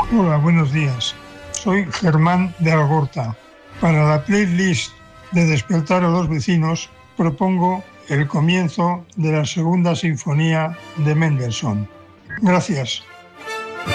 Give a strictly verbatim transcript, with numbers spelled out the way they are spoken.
Hola, buenos días. Soy Germán de Algorta. Para la playlist de Despertar a los vecinos propongo el comienzo de la segunda sinfonía de Mendelssohn. Gracias.